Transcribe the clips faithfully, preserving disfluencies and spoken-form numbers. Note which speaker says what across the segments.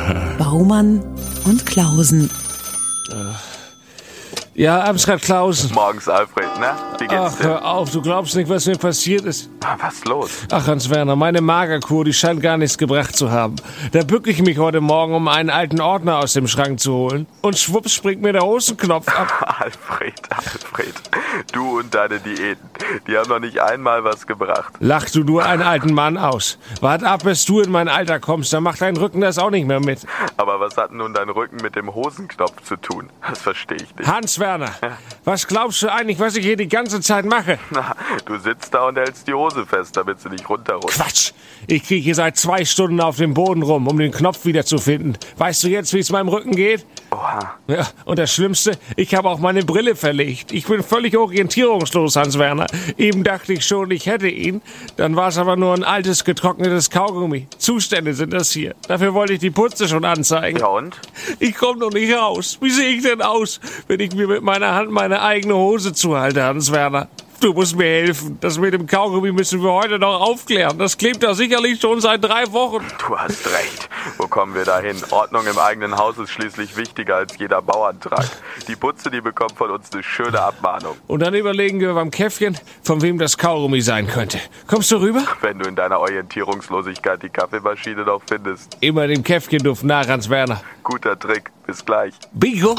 Speaker 1: Baumann und Klausen.
Speaker 2: Ja, Amtsrat Klausen.
Speaker 3: Morgens, Alfred, ne? Wie geht's
Speaker 2: Ach,
Speaker 3: dir?
Speaker 2: hör auf, du glaubst nicht, was mir passiert ist.
Speaker 3: Was ist los?
Speaker 2: Ach, Hans-Werner, meine Magerkur, die scheint gar nichts gebracht zu haben. Da bücke ich mich heute Morgen, um einen alten Ordner aus dem Schrank zu holen. Und schwupps springt mir der Hosenknopf ab.
Speaker 3: Alfred, Alfred, du und deine Diäten, die haben noch nicht einmal was gebracht.
Speaker 2: Lach du nur einen alten Mann aus. Wart ab, bis du in mein Alter kommst, dann macht dein Rücken das auch nicht mehr mit.
Speaker 3: Aber was hat nun dein Rücken mit dem Hosenknopf zu tun? Das verstehe ich nicht.
Speaker 2: Hans-Werner, was glaubst du eigentlich, was ich hier die ganze Zeit mache?
Speaker 3: Na, du sitzt da und hältst die Hose fest, damit sie nicht runterrutscht.
Speaker 2: Quatsch! Ich kriege hier seit zwei Stunden auf dem Boden rum, um den Knopf wiederzufinden. Weißt du jetzt, wie es meinem Rücken geht?
Speaker 3: Oha.
Speaker 2: Ja, und das Schlimmste, ich habe auch meine Brille verlegt. Ich bin völlig orientierungslos, Hans-Werner. Eben dachte ich schon, ich hätte ihn. Dann war es aber nur ein altes, getrocknetes Kaugummi. Zustände sind das hier. Dafür wollte ich die Putze schon anzeigen.
Speaker 3: Ja und?
Speaker 2: Ich komme noch nicht raus. Wie sehe ich denn aus, wenn ich mir mit meiner Hand meine eigene Hose zuhalte, Hans-Werner? Du musst mir helfen. Das mit dem Kaugummi müssen wir heute noch aufklären. Das klebt da sicherlich schon seit drei Wochen.
Speaker 3: Du hast recht. Wo kommen wir da hin? Ordnung im eigenen Haus ist schließlich wichtiger als jeder Bauantrag. Die Putze, die bekommt von uns eine schöne Abmahnung.
Speaker 2: Und dann überlegen wir beim Käffchen, von wem das Kaugummi sein könnte. Kommst du rüber?
Speaker 3: Wenn du in deiner Orientierungslosigkeit die Kaffeemaschine noch findest.
Speaker 2: Immer dem Käffchenduft nach, Hans-Werner.
Speaker 3: Guter Trick. Bis gleich.
Speaker 2: Bingo!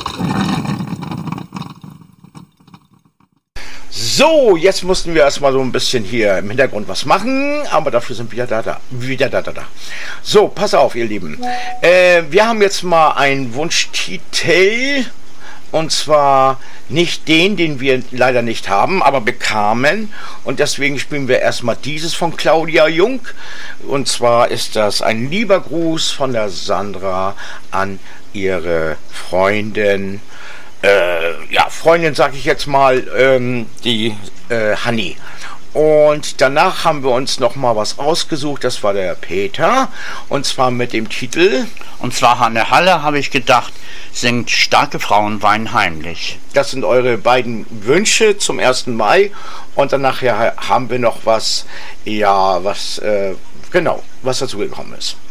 Speaker 4: So, jetzt mussten wir erstmal so ein bisschen hier im Hintergrund was machen, aber dafür sind wir da, da, wieder da, da, da. So, pass auf, ihr Lieben. Äh, wir haben jetzt mal einen Wunschtitel, und zwar nicht den, den wir leider nicht haben, aber bekamen. Und deswegen spielen wir erstmal dieses von Claudia Jung. Und zwar ist das ein lieber Gruß von der Sandra an ihre Freundin. Äh, ja, Freundin sage ich jetzt mal, ähm, die äh, Hanni. Und danach haben wir uns noch mal was ausgesucht, das war der Peter, und zwar mit dem Titel,
Speaker 5: und zwar Hanne Halle, habe ich gedacht, singt Starke Frauen weinen heimlich.
Speaker 4: Das sind eure beiden Wünsche zum ersten Mai, und danach ja, haben wir noch was, ja, was, äh, genau, was dazu gekommen ist.